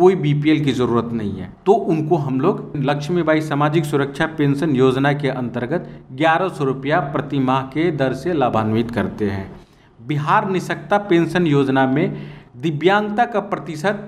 कोई बीपीएल की जरूरत नहीं है, तो उनको हम लोग लक्ष्मीबाई सामाजिक सुरक्षा पेंशन योजना के अंतर्गत 1100 रुपया प्रति माह के दर से लाभान्वित करते हैं। बिहार निःशक्तता पेंशन योजना में दिव्यांगता का प्रतिशत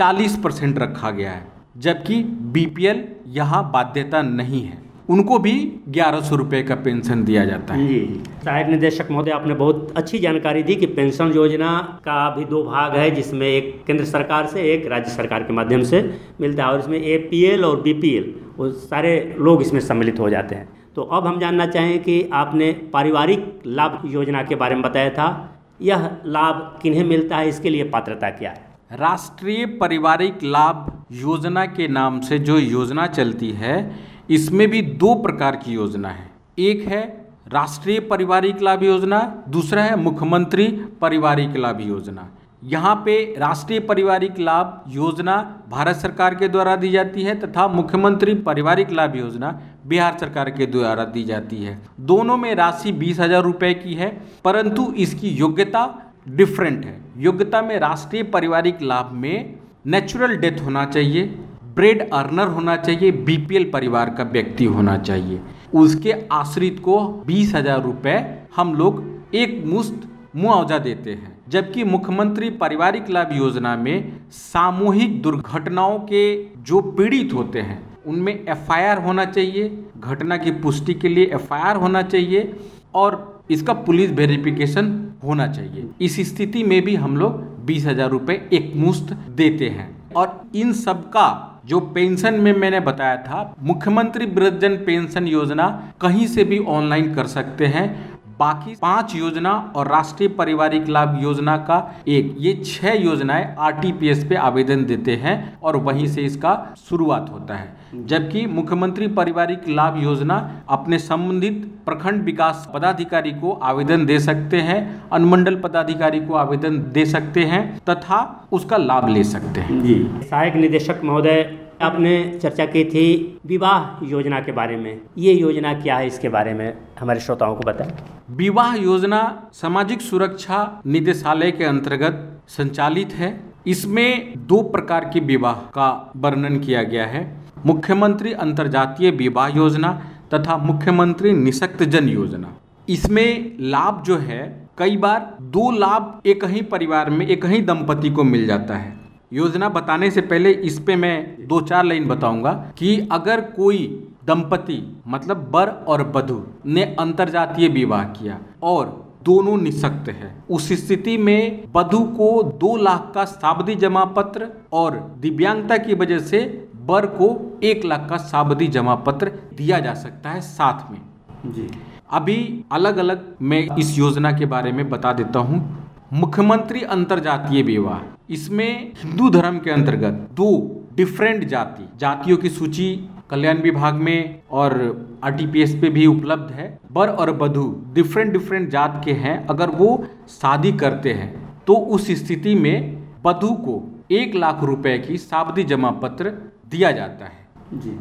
40% रखा गया है, जबकि बीपीएल यहाँ बाध्यता नहीं है, उनको भी 1100 रुपये का पेंशन दिया जाता है। जी, सहायक निदेशक महोदय, आपने बहुत अच्छी जानकारी दी कि पेंशन योजना का भी 2 भाग है, जिसमें एक केंद्र सरकार से, एक राज्य सरकार के माध्यम से मिलता है, और इसमें एपीएल और बीपीएल वो सारे लोग इसमें सम्मिलित हो जाते हैं। तो अब हम जानना चाहें कि आपने पारिवारिक लाभ योजना के बारे में बताया था, यह लाभ किन्हें मिलता है, इसके लिए पात्रता क्या है? राष्ट्रीय पारिवारिक लाभ योजना के नाम से जो योजना चलती है, इसमें भी 2 प्रकार की योजना है। एक है राष्ट्रीय पारिवारिक लाभ योजना, दूसरा है मुख्यमंत्री पारिवारिक लाभ योजना। यहाँ पे राष्ट्रीय पारिवारिक लाभ योजना भारत सरकार के द्वारा दी जाती है तथा मुख्यमंत्री पारिवारिक लाभ योजना बिहार सरकार के द्वारा दी जाती है। दोनों में राशि 20,000 रुपये की है, परंतु इसकी योग्यता डिफरेंट है। योग्यता में राष्ट्रीय पारिवारिक लाभ में नेचुरल डेथ होना चाहिए, ब्रेड अर्नर होना चाहिए, बीपीएल परिवार का व्यक्ति होना चाहिए, उसके आश्रित को 20,000 रुपये हम लोग एक मुश्त मुआवजा देते हैं। जबकि मुख्यमंत्री पारिवारिक लाभ योजना में सामूहिक दुर्घटनाओं के जो पीड़ित होते हैं उनमें एफआईआर होना चाहिए, घटना की पुष्टि के लिए एफआईआर होना चाहिए और इसका पुलिस वेरिफिकेशन होना चाहिए। इस स्थिति में भी हम लोग 20,000 रुपये एक मुश्त देते हैं। और इन सब का जो पेंशन में मैंने बताया था, मुख्यमंत्री वृद्धजन पेंशन योजना कहीं से भी ऑनलाइन कर सकते हैं। बाकी 5 योजना और राष्ट्रीय पारिवारिक लाभ योजना का ये 6 योजनाएं आरटीपीएस पे आवेदन देते हैं और वहीं से इसका शुरुआत होता है। जबकि मुख्यमंत्री पारिवारिक लाभ योजना अपने संबंधित प्रखंड विकास पदाधिकारी को आवेदन दे सकते हैं, अनुमंडल पदाधिकारी को आवेदन दे सकते हैं तथा उसका लाभ ले सकते हैं। जी, सहायक निदेशक महोदय, आपने चर्चा की थी विवाह योजना के बारे में। ये योजना क्या है, इसके बारे में हमारे श्रोताओं को बताएं। विवाह योजना सामाजिक सुरक्षा निदेशालय के अंतर्गत संचालित है। इसमें 2 प्रकार के विवाह का वर्णन किया गया है, मुख्यमंत्री अंतर्जातीय विवाह योजना तथा मुख्यमंत्री निःशक्तजन योजना। इसमें लाभ जो है, कई बार 2 लाभ एक ही परिवार में, एक ही दंपति को मिल जाता है। योजना बताने से पहले इस पे मैं 2-4 लाइन बताऊंगा कि अगर कोई दंपति मतलब वर और वधू ने अंतरजातीय विवाह किया और दोनों निःशक्त है, उस स्थिति में वधू को 2 लाख का सावधि जमा पत्र और दिव्यांगता की वजह से वर को 1 लाख का सावधि जमा पत्र दिया जा सकता है साथ में। जी, अभी अलग अलग मैं इस योजना के बारे में बता देता हूँ। मुख्यमंत्री अंतरजातीय विवाह, इसमें हिंदू धर्म के अंतर्गत 2 डिफरेंट जातियों की सूची कल्याण विभाग में और आरटीपीएस पे भी उपलब्ध है। वर और वधू डिफरेंट जात के हैं, अगर वो शादी करते हैं तो उस स्थिति में वधू को 1 लाख रुपए की सावधि जमा पत्र दिया जाता है। जी,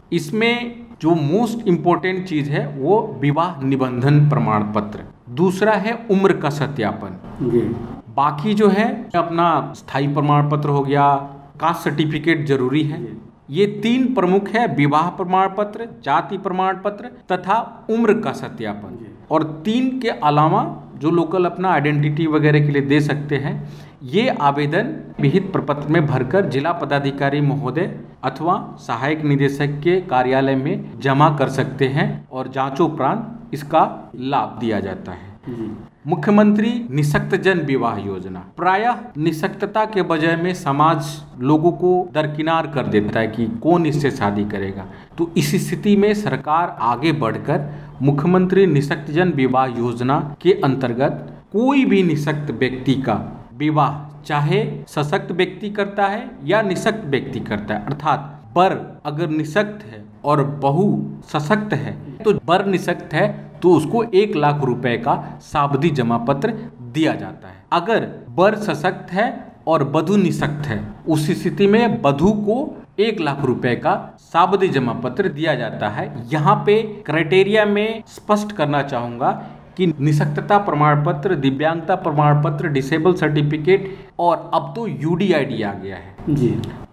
इसमें जो मोस्ट इम्पोर्टेंट चीज है वो विवाह निबंधन प्रमाण पत्र, दूसरा है उम्र का सत्यापन। जी, बाकी जो है अपना स्थायी प्रमाण पत्र हो गया, कास्ट सर्टिफिकेट जरूरी है। ये 3 प्रमुख है, विवाह प्रमाण पत्र, जाति प्रमाण पत्र तथा उम्र का सत्यापन। और 3 के अलावा जो लोकल अपना आइडेंटिटी वगैरह के लिए दे सकते हैं, ये आवेदन विहित प्रपत्र में भरकर जिला पदाधिकारी महोदय अथवा सहायक निदेशक के कार्यालय में जमा कर सकते हैं और जांचोपरांत इसका लाभ दिया जाता है। मुख्यमंत्री निःशक्तजन विवाह योजना प्रायः निःशक्तता के वजह में समाज लोगों को दरकिनार कर देता है कि कौन इससे शादी करेगा। तो इस स्थिति में सरकार आगे बढ़कर मुख्यमंत्री निःशक्तजन विवाह योजना के अंतर्गत कोई भी निःशक्त व्यक्ति का विवाह चाहे सशक्त व्यक्ति करता है या निःशक्त व्यक्ति करता है, अर्थात वर अगर निःशक्त है और बहू सशक्त है तो वर निःशक्त है तो उसको 1 लाख रुपए का सावधि जमा पत्र दिया जाता है। अगर वर सशक्त है और वधू निःशक्त है, उस स्थिति में वधू को 1 लाख रुपए का सावधि जमा पत्र दिया जाता है। यहाँ पे क्राइटेरिया में स्पष्ट करना चाहूँगा कि निःशक्तता प्रमाण पत्र, दिव्यांगता प्रमाण पत्र, डिसेबल सर्टिफिकेट और अब तो यूडीआईडी आ गया है। जी,